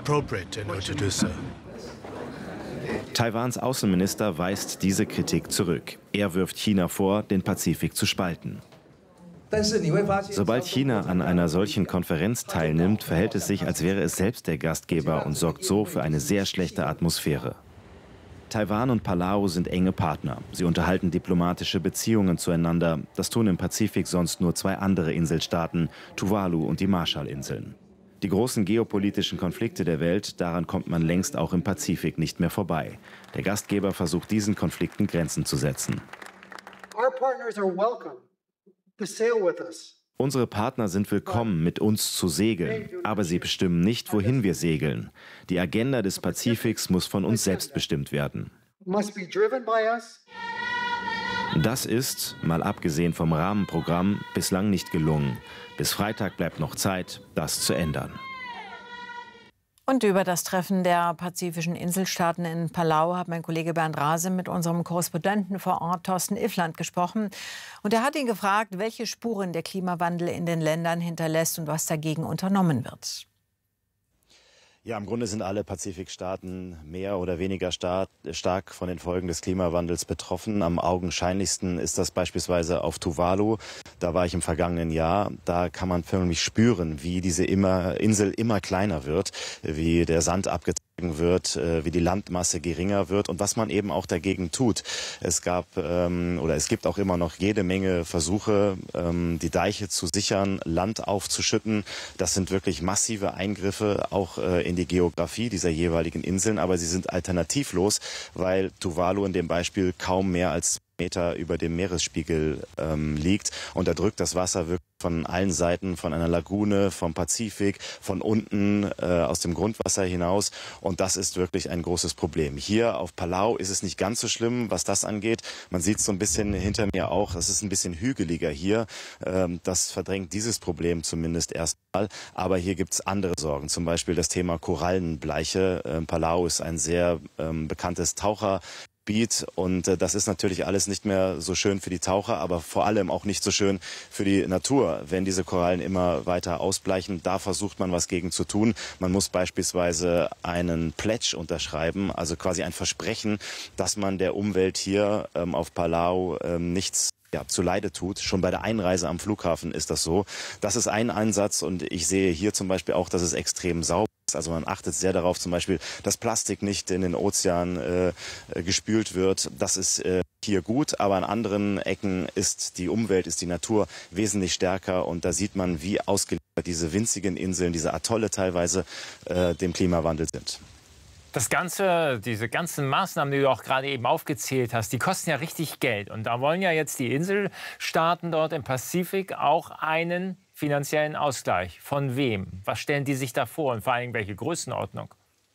Speaker 17: Taiwans Außenminister weist diese Kritik zurück. Er wirft China vor, den Pazifik zu spalten. Sobald China an einer solchen Konferenz teilnimmt, verhält es sich, als wäre es selbst der Gastgeber und sorgt so für eine sehr schlechte Atmosphäre. Taiwan und Palau sind enge Partner. Sie unterhalten diplomatische Beziehungen zueinander. Das tun im Pazifik sonst nur zwei andere Inselstaaten, Tuvalu und die Marshallinseln. Die großen geopolitischen Konflikte der Welt, daran kommt man längst auch im Pazifik nicht mehr vorbei. Der Gastgeber versucht diesen Konflikten Grenzen zu setzen.
Speaker 18: Our partners are welcome to sail with us.
Speaker 17: Unsere Partner sind willkommen, mit uns zu segeln, aber sie bestimmen nicht, wohin wir segeln. Die Agenda des Pazifiks muss von uns selbst bestimmt werden. Das ist, mal abgesehen vom Rahmenprogramm, bislang nicht gelungen. Bis Freitag bleibt noch Zeit, das zu ändern.
Speaker 5: Und über das Treffen der pazifischen Inselstaaten in Palau hat mein Kollege Bernd Rase mit unserem Korrespondenten vor Ort, Thorsten Iffland, gesprochen. Und er hat ihn gefragt, welche Spuren der Klimawandel in den Ländern hinterlässt und was dagegen unternommen wird.
Speaker 17: Ja, im Grunde sind alle Pazifikstaaten mehr oder weniger stark, stark von den Folgen des Klimawandels betroffen. Am augenscheinlichsten ist das beispielsweise auf Tuvalu. Da war ich im vergangenen Jahr. Da kann man förmlich spüren, wie diese immer, Insel immer kleiner wird, wie der Sand abgetragen wird, wie die Landmasse geringer wird und was man eben auch dagegen tut. Es gab ähm, oder es gibt auch immer noch jede Menge Versuche, ähm, die Deiche zu sichern, Land aufzuschütten. Das sind wirklich massive Eingriffe auch äh, in die Geografie dieser jeweiligen Inseln, aber sie sind alternativlos, weil Tuvalu in dem Beispiel kaum mehr als Meter über dem Meeresspiegel ähm, liegt und da drückt das Wasser wirklich von allen Seiten, von einer Lagune, vom Pazifik, von unten äh, aus dem Grundwasser hinaus und das ist wirklich ein großes Problem. Hier auf Palau ist es nicht ganz so schlimm, was das angeht. Man sieht es so ein bisschen hinter mir auch, es ist ein bisschen hügeliger hier. Ähm, das verdrängt dieses Problem zumindest erstmal, aber hier gibt es andere Sorgen, zum Beispiel das Thema Korallenbleiche. Ähm, Palau ist ein sehr ähm, bekanntes Taucher und äh, das ist natürlich alles nicht mehr so schön für die Taucher, aber vor allem auch nicht so schön für die Natur. Wenn diese Korallen immer weiter ausbleichen, da versucht man was gegen zu tun. Man muss beispielsweise einen Pledge unterschreiben, also quasi ein Versprechen, dass man der Umwelt hier ähm, auf Palau ähm, nichts Ja, zu Leide tut. Schon bei der Einreise am Flughafen ist das so. Das ist ein Ansatz und ich sehe hier zum Beispiel auch, dass es extrem sauber ist. Also man achtet sehr darauf, zum Beispiel, dass Plastik nicht in den Ozean äh, gespült wird. Das ist äh, hier gut, aber an anderen Ecken ist die Umwelt, ist die Natur wesentlich stärker und da sieht man, wie ausgeliefert diese winzigen Inseln, diese Atolle teilweise äh, dem Klimawandel sind.
Speaker 19: Das Ganze, diese ganzen Maßnahmen, die du auch gerade eben aufgezählt hast, die kosten ja richtig Geld. Und da wollen ja jetzt die Inselstaaten dort im Pazifik auch einen finanziellen Ausgleich. Von wem? Was stellen die sich da vor und vor allem welche Größenordnung?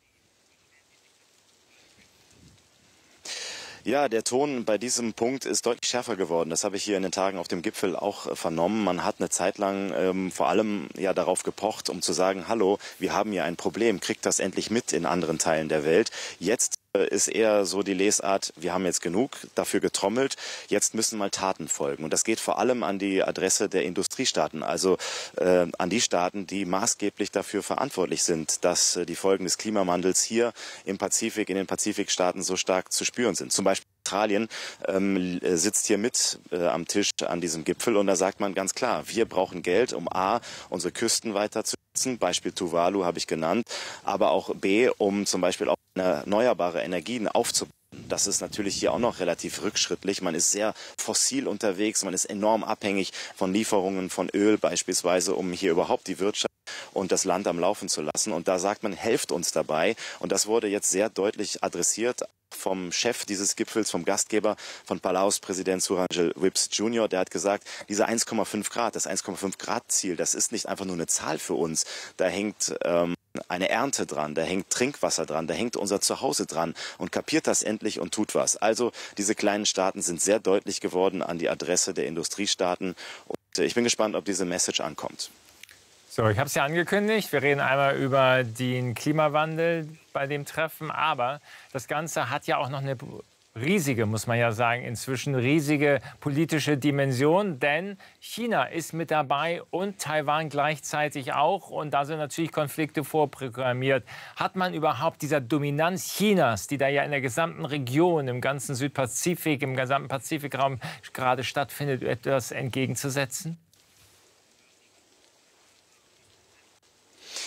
Speaker 17: Ja, der Ton bei diesem Punkt ist deutlich schärfer geworden. Das habe ich hier in den Tagen auf dem Gipfel auch äh, vernommen. Man hat eine Zeit lang ähm, vor allem ja darauf gepocht, um zu sagen, hallo, wir haben hier ein Problem, kriegt das endlich mit in anderen Teilen der Welt. Jetzt äh, ist eher so die Lesart, wir haben jetzt genug dafür getrommelt, jetzt müssen mal Taten folgen. Und das geht vor allem an die Adresse der Industriestaaten, also äh, an die Staaten, die maßgeblich dafür verantwortlich sind, dass äh, die Folgen des Klimawandels hier im Pazifik, in den Pazifikstaaten so stark zu spüren sind. Zum Beispiel Australien ähm, sitzt hier mit äh, am Tisch an diesem Gipfel und da sagt man ganz klar, wir brauchen Geld, um A, unsere Küsten weiter zu schützen, Beispiel Tuvalu habe ich genannt, aber auch B, um zum Beispiel auch erneuerbare Energien aufzubauen. Das ist natürlich hier auch noch relativ rückschrittlich. Man ist sehr fossil unterwegs, man ist enorm abhängig von Lieferungen von Öl beispielsweise, um hier überhaupt die Wirtschaft und das Land am Laufen zu lassen. Und da sagt man, helft uns dabei. Und das wurde jetzt sehr deutlich adressiert vom Chef dieses Gipfels, vom Gastgeber, von Palaus Präsident Surangel Whipps Junior Der hat gesagt, diese eins Komma fünf Grad, das eins Komma fünf Grad Ziel, das ist nicht einfach nur eine Zahl für uns. Da hängt ähm, eine Ernte dran, da hängt Trinkwasser dran, da hängt unser Zuhause dran und kapiert das endlich und tut was. Also diese kleinen Staaten sind sehr deutlich geworden an die Adresse der Industriestaaten und ich bin gespannt, ob diese Message ankommt.
Speaker 19: So, ich habe es ja angekündigt, wir reden einmal über den Klimawandel bei dem Treffen, aber das Ganze hat ja auch noch eine riesige, muss man ja sagen, inzwischen riesige politische Dimension, denn China ist mit dabei und Taiwan gleichzeitig auch und da sind natürlich Konflikte vorprogrammiert. Hat man überhaupt dieser Dominanz Chinas, die da ja in der gesamten Region, im ganzen Südpazifik, im gesamten Pazifikraum gerade stattfindet, etwas entgegenzusetzen?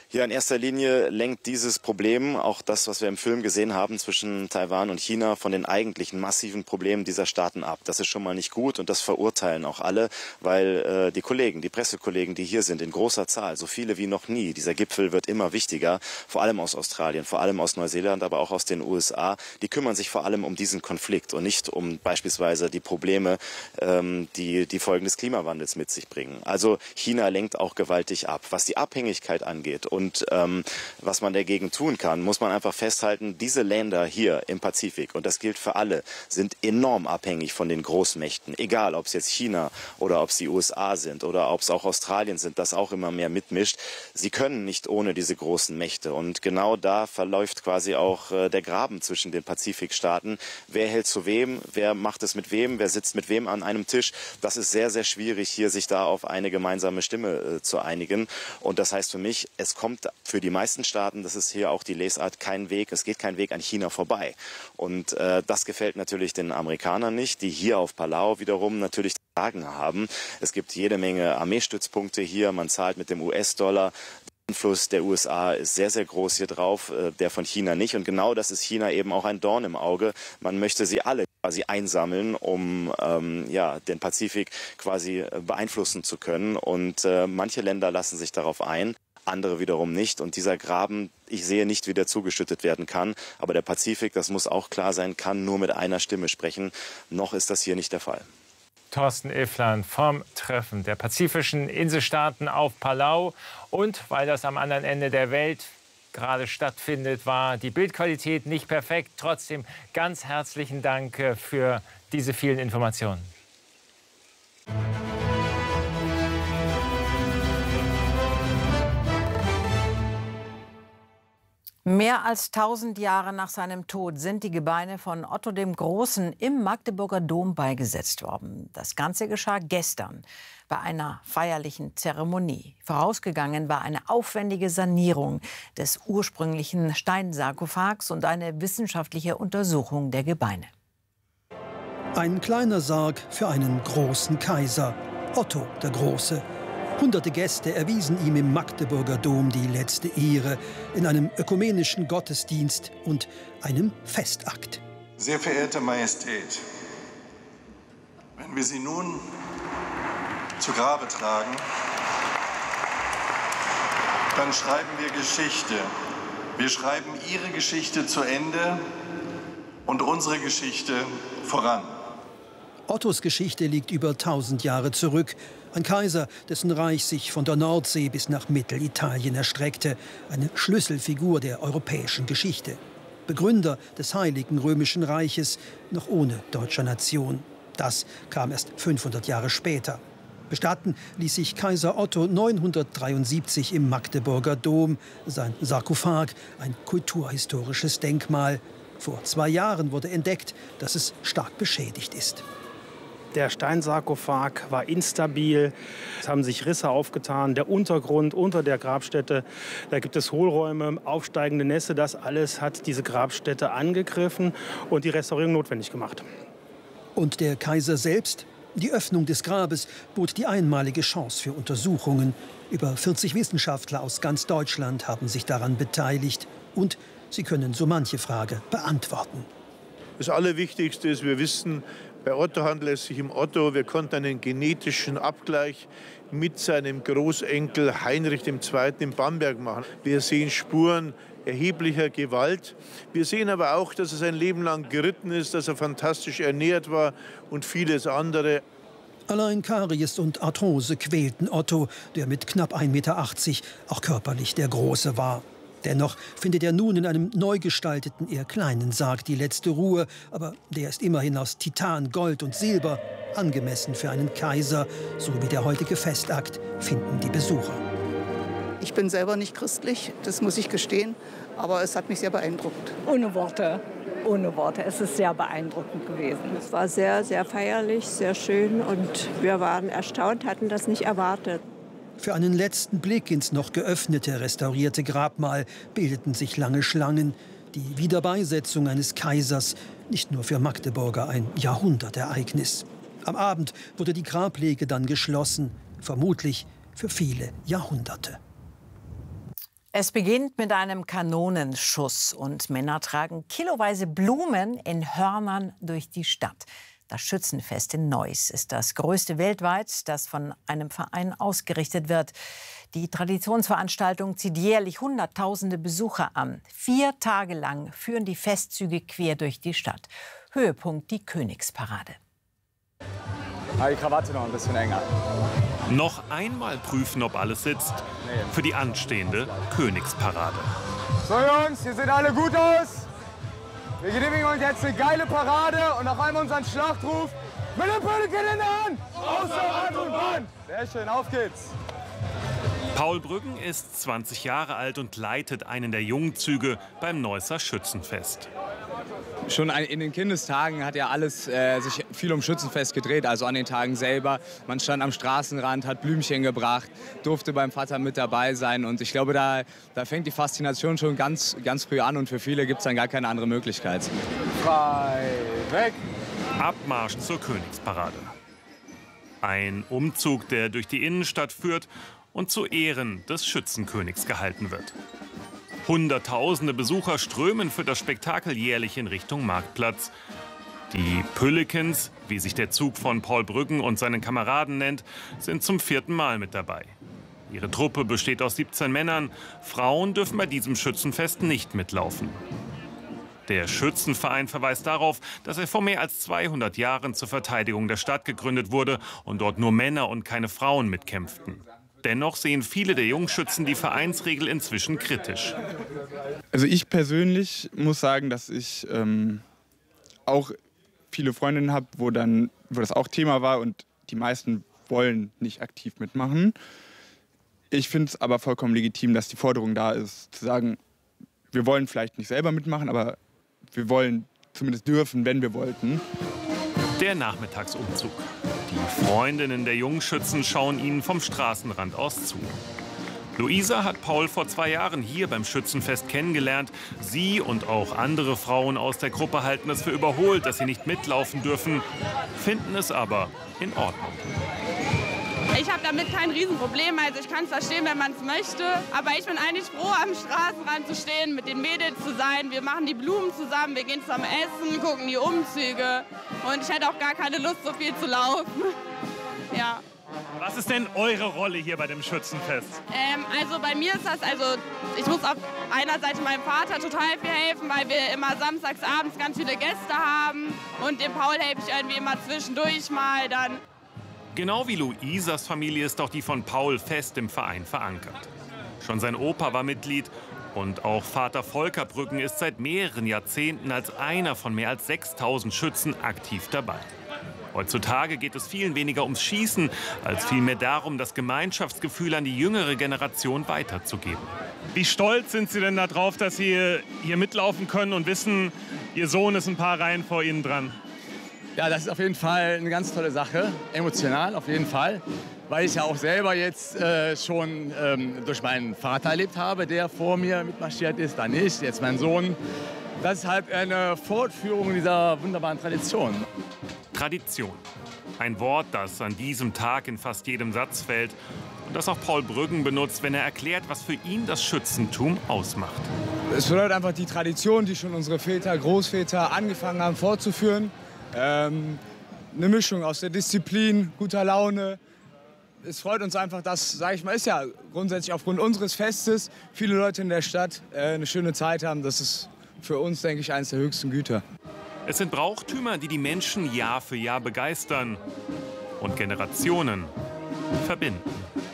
Speaker 17: Ja, in erster Linie lenkt dieses Problem, auch das, was wir im Film gesehen haben zwischen Taiwan und China, von den eigentlichen massiven Problemen dieser Staaten ab. Das ist schon mal nicht gut und das verurteilen auch alle, weil äh, die Kollegen, die Pressekollegen, die hier sind, in großer Zahl, so viele wie noch nie, dieser Gipfel wird immer wichtiger, vor allem aus Australien, vor allem aus Neuseeland, aber auch aus den U S A, die kümmern sich vor allem um diesen Konflikt und nicht um beispielsweise die Probleme, ähm, die die Folgen des Klimawandels mit sich bringen. Also China lenkt auch gewaltig ab. Was die Abhängigkeit angeht und ähm, was man dagegen tun kann, muss man einfach festhalten, diese Länder hier im Pazifik, und das gilt für alle, sind enorm abhängig von den Großmächten. Egal, ob es jetzt China oder ob es die U S A sind oder ob es auch Australien sind, das auch immer mehr mitmischt. Sie können nicht ohne diese großen Mächte. Und genau da verläuft quasi auch äh, der Graben zwischen den Pazifikstaaten. Wer hält zu wem? Wer macht es mit wem? Wer sitzt mit wem an einem Tisch? Das ist sehr, sehr schwierig, hier sich da auf eine gemeinsame Stimme äh, zu einigen. Und das heißt für mich, es kommt für die meisten Staaten, das ist hier auch die Lesart, kein Weg, es geht kein Weg an China vorbei. Und äh, das gefällt natürlich den Amerikanern nicht, die hier auf Palau wiederum natürlich Sagen haben. Es gibt jede Menge Armeestützpunkte hier, man zahlt mit dem U S-Dollar. Der Einfluss der U S A ist sehr, sehr groß hier drauf, der von China nicht. Und genau das ist China eben auch ein Dorn im Auge. Man möchte sie alle quasi einsammeln, um ähm, ja, den Pazifik quasi beeinflussen zu können. Und äh, manche Länder lassen sich darauf ein, andere wiederum nicht. Und dieser Graben, ich sehe nicht, wie der zugeschüttet werden kann. Aber der Pazifik, das muss auch klar sein, kann nur mit einer Stimme sprechen. Noch ist das hier nicht der Fall.
Speaker 19: Thorsten Iffland vom Treffen der pazifischen Inselstaaten auf Palau. Und weil das am anderen Ende der Welt gerade stattfindet, war die Bildqualität nicht perfekt. Trotzdem ganz herzlichen Dank für diese vielen Informationen.
Speaker 5: Mehr als tausend Jahre nach seinem Tod sind die Gebeine von Otto dem Großen im Magdeburger Dom beigesetzt worden. Das Ganze geschah gestern bei einer feierlichen Zeremonie. Vorausgegangen war eine aufwendige Sanierung des ursprünglichen Steinsarkophags und eine wissenschaftliche Untersuchung der Gebeine.
Speaker 20: Ein kleiner Sarg für einen großen Kaiser, Otto der Große. Hunderte Gäste erwiesen ihm im Magdeburger Dom die letzte Ehre in einem ökumenischen Gottesdienst und einem Festakt.
Speaker 21: Sehr verehrte Majestät, wenn wir Sie nun zu Grabe tragen, dann schreiben wir Geschichte. Wir schreiben Ihre Geschichte zu Ende und unsere Geschichte voran.
Speaker 20: Ottos Geschichte liegt über tausend Jahre zurück. Ein Kaiser, dessen Reich sich von der Nordsee bis nach Mittelitalien erstreckte. Eine Schlüsselfigur der europäischen Geschichte. Begründer des Heiligen Römischen Reiches, noch ohne deutscher Nation. Das kam erst fünfhundert Jahre später. Bestatten ließ sich Kaiser Otto neunhundertdreiundsiebzig im Magdeburger Dom. Sein Sarkophag, ein kulturhistorisches Denkmal. Vor zwei Jahren wurde entdeckt, dass es stark beschädigt ist.
Speaker 22: Der Steinsarkophag war instabil, es haben sich Risse aufgetan, der Untergrund unter der Grabstätte, da gibt es Hohlräume, aufsteigende Nässe, das alles hat diese Grabstätte angegriffen und die Restaurierung notwendig gemacht.
Speaker 20: Und der Kaiser selbst? Die Öffnung des Grabes bot die einmalige Chance für Untersuchungen. Über vierzig Wissenschaftler aus ganz Deutschland haben sich daran beteiligt und sie können so manche Frage beantworten.
Speaker 23: Das Allerwichtigste ist, wir wissen, bei Otto handelt es sich um Otto. Wir konnten einen genetischen Abgleich mit seinem Großenkel Heinrich der Zweite in Bamberg machen. Wir sehen Spuren erheblicher Gewalt. Wir sehen aber auch, dass er sein Leben lang geritten ist, dass er fantastisch ernährt war und vieles andere.
Speaker 20: Allein Karies und Arthrose quälten Otto, der mit knapp ein Meter achtzig auch körperlich der Große war. Dennoch findet er nun in einem neu gestalteten, eher kleinen Sarg die letzte Ruhe. Aber der ist immerhin aus Titan, Gold und Silber, angemessen für einen Kaiser. So wie der heutige Festakt, finden die Besucher.
Speaker 24: Ich bin selber nicht christlich, das muss ich gestehen, aber es hat mich sehr beeindruckt.
Speaker 25: Ohne Worte, ohne Worte. Es ist sehr beeindruckend gewesen.
Speaker 26: Es war sehr, sehr feierlich, sehr schön und wir waren erstaunt, hatten das nicht erwartet.
Speaker 20: Für einen letzten Blick ins noch geöffnete, restaurierte Grabmal bildeten sich lange Schlangen. Die Wiederbeisetzung eines Kaisers, nicht nur für Magdeburger ein Jahrhundertereignis. Am Abend wurde die Grablege dann geschlossen, vermutlich für viele Jahrhunderte.
Speaker 5: Es beginnt mit einem Kanonenschuss und Männer tragen kiloweise Blumen in Hörnern durch die Stadt. Das Schützenfest in Neuss ist das größte weltweit, das von einem Verein ausgerichtet wird. Die Traditionsveranstaltung zieht jährlich Hunderttausende Besucher an. Vier Tage lang führen die Festzüge quer durch die Stadt. Höhepunkt die Königsparade.
Speaker 1: Die Krawatte noch ein bisschen enger.
Speaker 2: Noch einmal prüfen, ob alles sitzt für die anstehende Königsparade.
Speaker 1: So Jungs, ihr seht alle gut aus. Wir genehmigen uns jetzt eine geile Parade und noch einmal unseren Schlachtruf mit dem Pelikan in der Hand. Außer Rand und Band. Sehr schön, auf geht's.
Speaker 2: Paul Brüggen ist zwanzig Jahre alt und leitet einen der Jungzüge beim Neusser Schützenfest.
Speaker 1: Schon in den Kindestagen hat ja alles äh, sich viel um Schützenfest gedreht, also an den Tagen selber. Man stand am Straßenrand, hat Blümchen gebracht, durfte beim Vater mit dabei sein. Und ich glaube, da, da fängt die Faszination schon ganz, ganz früh an und für viele gibt es dann gar keine andere Möglichkeit. Frei weg!
Speaker 2: Abmarsch zur Königsparade. Ein Umzug, der durch die Innenstadt führt und zu Ehren des Schützenkönigs gehalten wird. Hunderttausende Besucher strömen für das Spektakel jährlich in Richtung Marktplatz. Die Püllikens, wie sich der Zug von Paul Brüggen und seinen Kameraden nennt, sind zum vierten Mal mit dabei. Ihre Truppe besteht aus siebzehn Männern. Frauen dürfen bei diesem Schützenfest nicht mitlaufen. Der Schützenverein verweist darauf, dass er vor mehr als zweihundert Jahren zur Verteidigung der Stadt gegründet wurde und dort nur Männer und keine Frauen mitkämpften. Dennoch sehen viele der Jungschützen die Vereinsregel inzwischen kritisch.
Speaker 3: Also ich persönlich muss sagen, dass ich ähm, auch viele Freundinnen habe, wo, dann, wo das auch Thema war und die meisten wollen nicht aktiv mitmachen. Ich finde es aber vollkommen legitim, dass die Forderung da ist, zu sagen, wir wollen vielleicht nicht selber mitmachen, aber wir wollen zumindest dürfen, wenn wir wollten.
Speaker 2: Der Nachmittagsumzug. Die Freundinnen der Jungschützen schauen ihnen vom Straßenrand aus zu. Luisa hat Paul vor zwei Jahren hier beim Schützenfest kennengelernt. Sie und auch andere Frauen aus der Gruppe halten es für überholt, dass sie nicht mitlaufen dürfen, finden es aber in Ordnung.
Speaker 4: Ich habe damit kein Riesenproblem, also ich kann es verstehen, wenn man es möchte. Aber ich bin eigentlich froh, am Straßenrand zu stehen, mit den Mädels zu sein. Wir machen die Blumen zusammen, wir gehen zusammen essen, gucken die Umzüge. Und ich hätte auch gar keine Lust, so viel zu laufen. Ja.
Speaker 2: Was ist denn eure Rolle hier bei dem Schützenfest?
Speaker 4: Ähm, also bei mir ist das, also ich muss auf einer Seite meinem Vater total viel helfen, weil wir immer samstags abends ganz viele Gäste haben. Und dem Paul helfe ich irgendwie immer zwischendurch mal dann.
Speaker 2: Genau wie Luisas Familie ist auch die von Paul fest im Verein verankert. Schon sein Opa war Mitglied und auch Vater Volker Brüggen ist seit mehreren Jahrzehnten als einer von mehr als sechstausend Schützen aktiv dabei. Heutzutage geht es vielen weniger ums Schießen, als vielmehr darum, das Gemeinschaftsgefühl an die jüngere Generation weiterzugeben. Wie stolz sind Sie denn darauf, dass Sie hier mitlaufen können und wissen, Ihr Sohn ist ein paar Reihen vor Ihnen dran?
Speaker 1: Ja, das ist auf jeden Fall eine ganz tolle Sache, emotional auf jeden Fall, weil ich ja auch selber jetzt äh, schon ähm, durch meinen Vater erlebt habe, der vor mir mitmarschiert ist, dann nicht, jetzt mein Sohn. Das ist halt eine Fortführung dieser wunderbaren Tradition.
Speaker 2: Tradition. Ein Wort, das an diesem Tag in fast jedem Satz fällt und das auch Paul Brüggen benutzt, wenn er erklärt, was für ihn das Schützentum ausmacht.
Speaker 1: Es bedeutet einfach die Tradition, die schon unsere Väter, Großväter angefangen haben fortzuführen. Ähm, eine Mischung aus der Disziplin, guter Laune. Es freut uns einfach, dass, sage ich mal, ist ja grundsätzlich aufgrund unseres Festes viele Leute in der Stadt äh, eine schöne Zeit haben. Das ist für uns, denke ich, eines der höchsten Güter.
Speaker 2: Es sind Brauchtümer, die die Menschen Jahr für Jahr begeistern und Generationen verbinden.